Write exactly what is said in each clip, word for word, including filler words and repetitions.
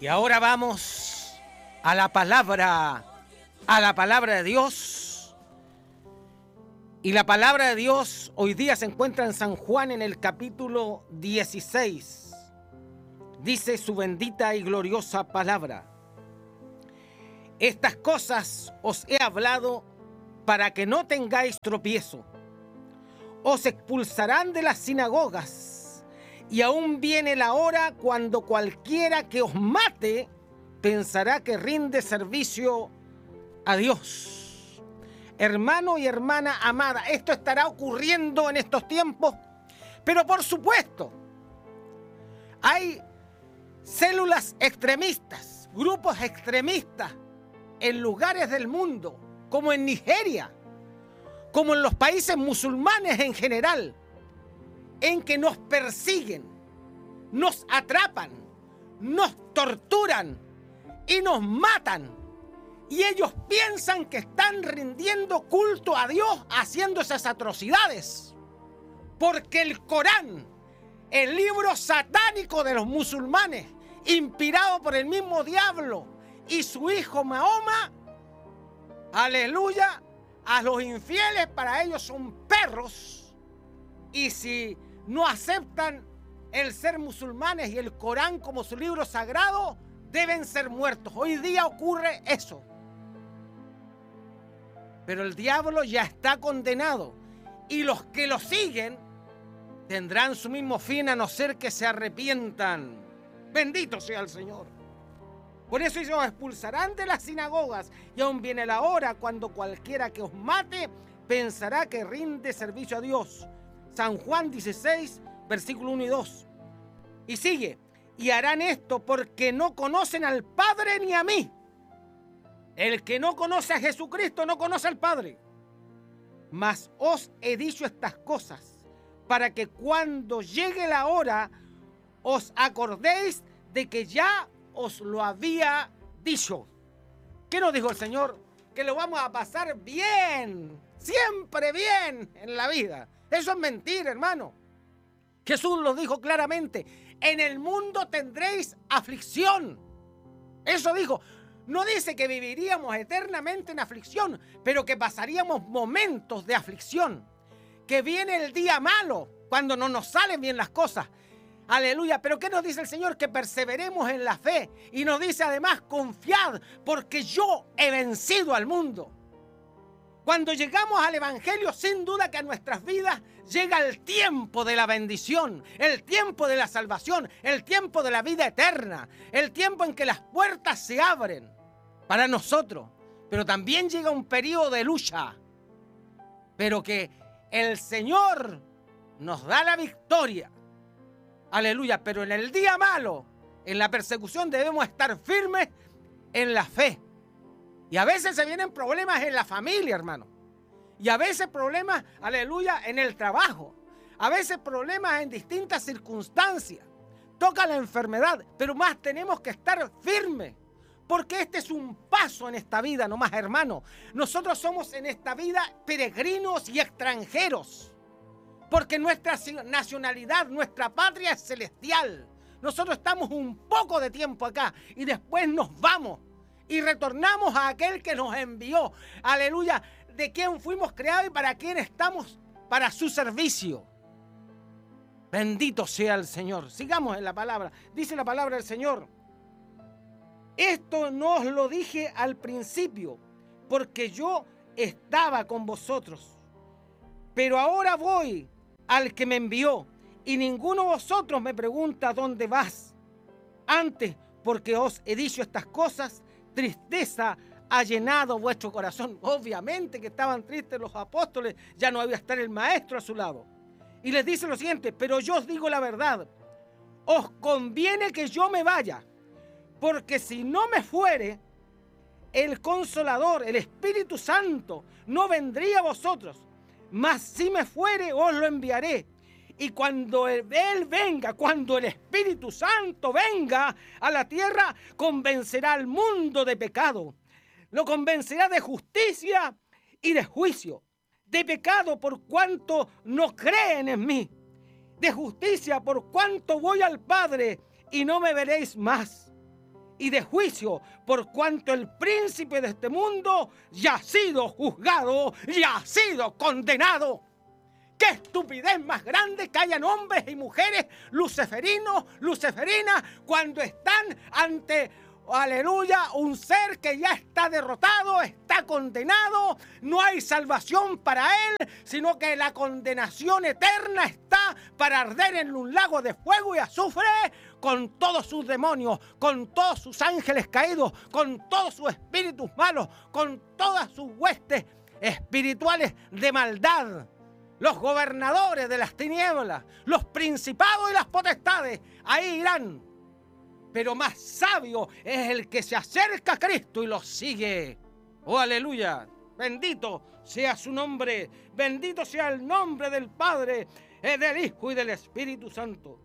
Y ahora vamos a la palabra, a la palabra de Dios. Y la palabra de Dios hoy día se encuentra en San Juan en el capítulo dieciséis. Dice su bendita y gloriosa palabra: estas cosas os he hablado para que no tengáis tropiezo. Os expulsarán de las sinagogas. Y aún viene la hora cuando cualquiera que os mate pensará que rinde servicio a Dios. Hermano y hermana amada, esto estará ocurriendo en estos tiempos, pero por supuesto, hay células extremistas, grupos extremistas en lugares del mundo, como en Nigeria, como en los países musulmanes en general, en que nos persiguen, nos atrapan, nos torturan y nos matan. Y ellos piensan que están rindiendo culto a Dios haciendo esas atrocidades. Porque el Corán, el libro satánico de los musulmanes, inspirado por el mismo diablo y su hijo Mahoma, aleluya, a los infieles para ellos son perros. Y si no aceptan el ser musulmanes y el Corán como su libro sagrado, deben ser muertos. Hoy día ocurre eso. Pero el diablo ya está condenado y los que lo siguen tendrán su mismo fin a no ser que se arrepientan. Bendito sea el Señor. Por eso ellos os expulsarán de las sinagogas y aún viene la hora cuando cualquiera que os mate pensará que rinde servicio a Dios. San Juan dieciséis, versículo uno y dos. Y sigue: y harán esto porque no conocen al Padre ni a mí. El que no conoce a Jesucristo no conoce al Padre. Mas os he dicho estas cosas para que cuando llegue la hora os acordéis de que ya os lo había dicho. ¿Qué nos dijo el Señor? Que lo vamos a pasar bien, siempre bien en la vida. Eso es mentira, hermano. Jesús lo dijo claramente: en el mundo tendréis aflicción. Eso dijo. No dice que viviríamos eternamente en aflicción, pero que pasaríamos momentos de aflicción. Que viene el día malo, cuando no nos salen bien las cosas. Aleluya. Pero ¿qué nos dice el Señor? Que perseveremos en la fe. Y nos dice además: confiad, porque yo he vencido al mundo. Cuando llegamos al Evangelio, sin duda que a nuestras vidas llega el tiempo de la bendición, el tiempo de la salvación, el tiempo de la vida eterna, el tiempo en que las puertas se abren para nosotros. Pero también llega un periodo de lucha, pero que el Señor nos da la victoria. Aleluya. Pero en el día malo, en la persecución, debemos estar firmes en la fe. Y a veces se vienen problemas en la familia, hermano. Y a veces problemas, aleluya, en el trabajo. A veces problemas en distintas circunstancias. Toca la enfermedad, pero más tenemos que estar firmes. Porque este es un paso en esta vida, nomás, hermano. Nosotros somos en esta vida peregrinos y extranjeros. Porque nuestra nacionalidad, nuestra patria es celestial. Nosotros estamos un poco de tiempo acá y después nos vamos. Y retornamos a aquel que nos envió. Aleluya. De quién fuimos creados y para quién estamos, para su servicio. Bendito sea el Señor. Sigamos en la palabra. Dice la palabra del Señor: esto no os lo dije al principio, porque yo estaba con vosotros. Pero ahora voy al que me envió, y ninguno de vosotros me pregunta dónde vas. Antes, porque os he dicho estas cosas, tristeza ha llenado vuestro corazón. Obviamente que estaban tristes los apóstoles, ya no había estar el maestro a su lado. Y les dice lo siguiente: pero yo os digo la verdad, os conviene que yo me vaya, porque si no me fuere, el Consolador, el Espíritu Santo, no vendría a vosotros, mas si me fuere, os lo enviaré. Y cuando Él venga, cuando el Espíritu Santo venga a la tierra, convencerá al mundo de pecado. Lo convencerá de justicia y de juicio. De pecado por cuanto no creen en mí. De justicia por cuanto voy al Padre y no me veréis más. y de juicio, por cuanto el príncipe de este mundo ya ha sido juzgado, ya ha sido condenado. ¡Qué estupidez más grande que hayan hombres y mujeres luciferinos, luciferinas, cuando están ante, aleluya, un ser que ya está derrotado, está condenado, no hay salvación para él, sino que la condenación eterna está para arder en un lago de fuego y azufre con todos sus demonios, con todos sus ángeles caídos, con todos sus espíritus malos, con todas sus huestes espirituales de maldad. Los gobernadores de las tinieblas, los principados y las potestades, ahí irán. Pero más sabio es el que se acerca a Cristo y lo sigue. ¡Oh, aleluya! Bendito sea su nombre. Bendito sea el nombre del Padre, del Hijo y del Espíritu Santo.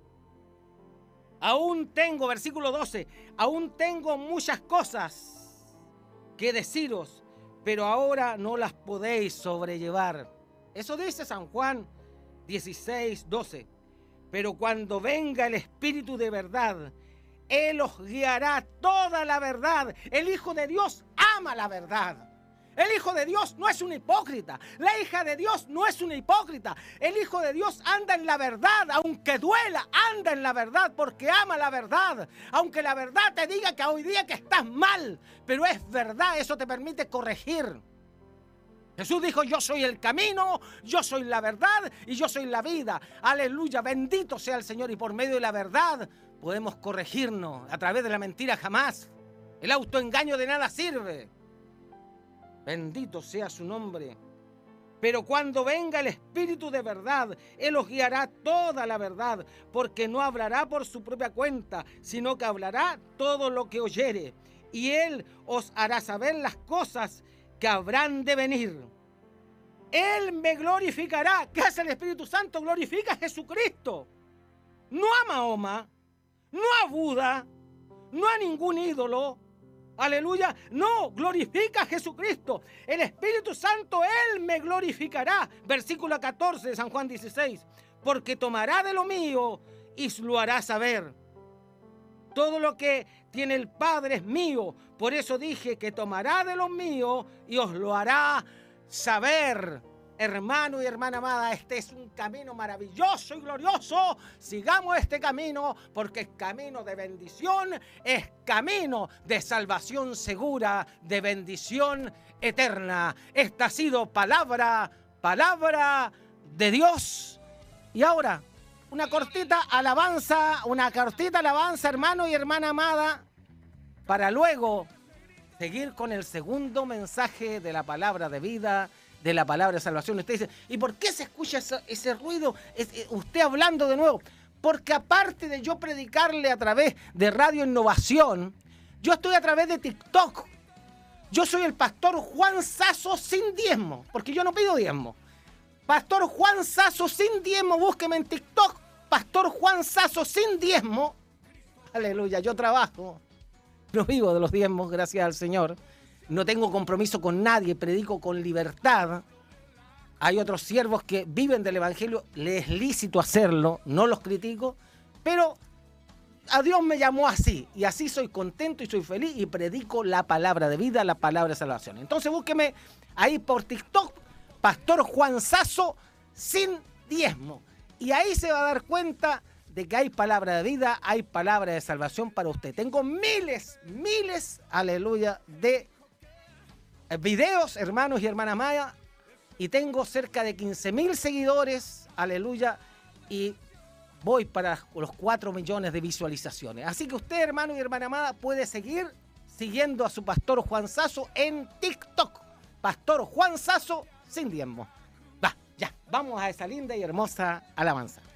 Aún tengo, versículo doce, aún tengo muchas cosas que deciros, pero ahora no las podéis sobrellevar. Eso dice San Juan dieciséis, doce. Pero cuando venga el Espíritu de verdad, Él os guiará toda la verdad. El Hijo de Dios ama la verdad. El Hijo de Dios no es un hipócrita. La hija de Dios no es una hipócrita. El Hijo de Dios anda en la verdad, aunque duela, anda en la verdad porque ama la verdad. Aunque la verdad te diga que hoy día que estás mal, pero es verdad, eso te permite corregir. Jesús dijo, yo soy el camino, yo soy la verdad y yo soy la vida. Aleluya, bendito sea el Señor. Y por medio de la verdad podemos corregirnos. A través de la mentira jamás. El autoengaño de nada sirve. Bendito sea su nombre. Pero cuando venga el Espíritu de verdad, Él os guiará toda la verdad, porque no hablará por su propia cuenta, sino que hablará todo lo que oyere. Y Él os hará saber las cosas que habrán de venir. Él me glorificará. ¿Qué hace el Espíritu Santo? Glorifica a Jesucristo. No a Mahoma, no a Buda, no a ningún ídolo. Aleluya. No, glorifica a Jesucristo. El Espíritu Santo, Él me glorificará. Versículo catorce de San Juan dieciséis. Porque tomará de lo mío y lo hará saber. Todo lo que tiene el Padre es mío. Por eso dije que tomará de lo mío y os lo hará saber. Hermano y hermana amada, este es un camino maravilloso y glorioso. Sigamos este camino porque es camino de bendición, es camino de salvación segura, de bendición eterna. Esta ha sido palabra, palabra de Dios. Y ahora, una cortita alabanza, una cortita alabanza, hermano y hermana amada, para luego seguir con el segundo mensaje de la palabra de vida, de la palabra de salvación. Usted dice, ¿y por qué se escucha ese, ese ruido? Es, es, usted hablando de nuevo. Porque aparte de yo predicarle a través de Radio Innovación, yo estoy a través de TikTok. Yo soy el pastor Juan Sasso sin diezmo, porque yo no pido diezmo. Pastor Juan Sasso sin diezmo, búsqueme en TikTok. Pastor Juan Sasso sin diezmo. Aleluya, yo trabajo. No vivo de los diezmos, gracias al Señor. No tengo compromiso con nadie, predico con libertad. Hay otros siervos que viven del Evangelio, les es lícito hacerlo, no los critico, pero a Dios me llamó así, y así soy contento y soy feliz y predico la palabra de vida, la palabra de salvación. Entonces búsqueme ahí por TikTok, Pastor Juan Sasso sin diezmo, y ahí se va a dar cuenta de que hay palabra de vida, hay palabra de salvación para usted. Tengo miles, miles, aleluya, de videos, hermanos y hermanas mayas, y tengo cerca de quince mil seguidores, aleluya, y voy para los cuatro millones de visualizaciones. Así que usted, hermano y hermana amada, puede seguir siguiendo a su pastor Juan Sasso en TikTok. Pastor Juan Sasso sin diezmo. Va, ya, vamos a esa linda y hermosa alabanza.